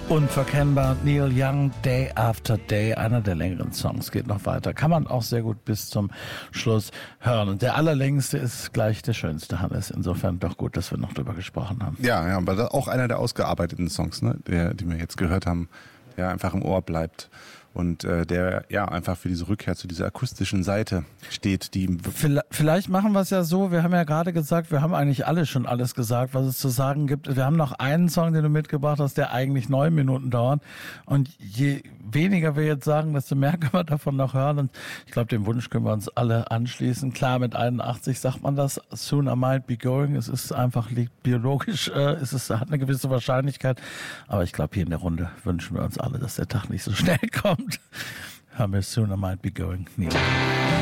Unverkennbar, Neil Young, Day After Day, einer der längeren Songs, geht noch weiter. Kann man auch sehr gut bis zum Schluss hören. Und der allerlängste ist gleich der schönste, Hannes. Insofern doch gut, dass wir noch drüber gesprochen haben. Ja, aber auch einer der ausgearbeiteten Songs, ne, die wir jetzt gehört haben, der einfach im Ohr bleibt. Und der ja einfach für diese Rückkehr zu dieser akustischen Seite steht. Vielleicht machen wir es ja so, wir haben ja gerade gesagt, wir haben eigentlich alle schon alles gesagt, was es zu sagen gibt. Wir haben noch einen Song, den du mitgebracht hast, der eigentlich 9 Minuten dauert. Und je weniger wir jetzt sagen, desto mehr können wir davon noch hören. Und ich glaube, dem Wunsch können wir uns alle anschließen. Klar, mit 81 sagt man das, soon I might be going. Es ist einfach biologisch, hat eine gewisse Wahrscheinlichkeit. Aber ich glaube, hier in der Runde wünschen wir uns alle, dass der Tag nicht so schnell kommt. Haben wir soon I might be going. Nee.